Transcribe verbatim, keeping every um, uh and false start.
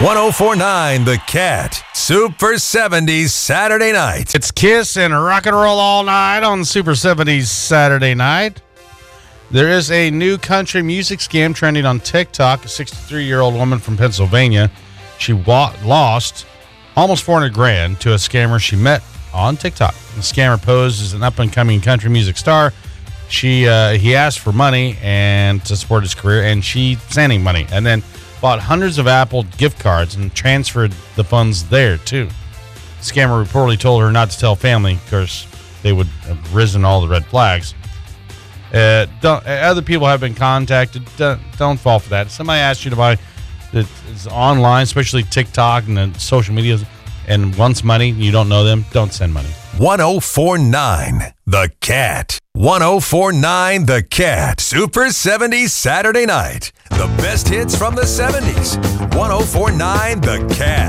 one oh four point nine The Cat. Super seventies Saturday night. It's Kiss and Rock and Roll All Night on Super seventies Saturday night. There is a new country music scam trending on TikTok. A sixty-three-year-old woman from Pennsylvania. She wa- lost almost four hundred grand to a scammer she met on TikTok. The scammer posed as an up-and-coming country music star. She uh, he asked for money and to support his career, and she sent him money, and then bought hundreds of Apple gift cards and transferred the funds there too. The scammer reportedly told her not to tell family because they would have risen all the red flags. Uh, don't, other people have been contacted. Don't, don't fall for that. If somebody asks you to buy it's online, especially TikTok and the social media, and wants money, you don't know them, don't send money. one oh four point nine The Cat. one oh four point nine The Cat. Super seventies Saturday night. The best hits from the seventies. one oh four point nine The Cat.